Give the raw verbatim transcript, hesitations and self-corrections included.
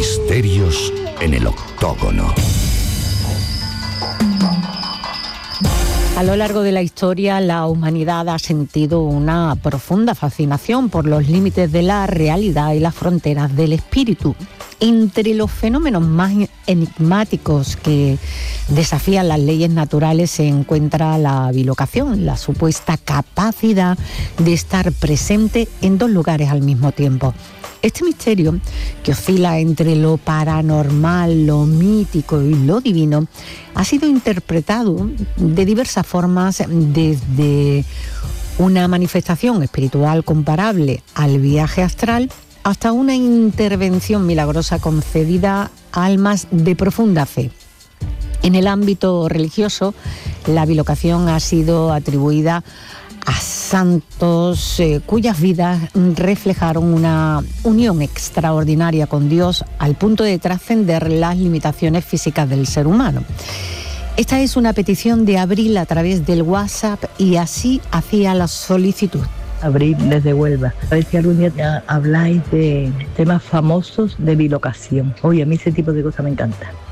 Misterios en el Octógono. A lo largo de la historia, la humanidad ha sentido una profunda fascinación por los límites de la realidad y las fronteras del espíritu. Entre los fenómenos más enigmáticos que desafían las leyes naturales se encuentra la bilocación, la supuesta capacidad de estar presente en dos lugares al mismo tiempo. Este misterio, que oscila entre lo paranormal, lo mítico y lo divino, ha sido interpretado de diversas formas, desde una manifestación espiritual comparable al viaje astral hasta una intervención milagrosa concedida a almas de profunda fe. En el ámbito religioso, la bilocación ha sido atribuida a santos eh, cuyas vidas reflejaron una unión extraordinaria con Dios al punto de trascender las limitaciones físicas del ser humano. Esta es una petición de Abril a través del WhatsApp y así hacía la solicitud. Abril desde Huelva. A ver si algún día habláis de temas famosos de bilocación. Oye, a mí ese tipo de cosas me encanta.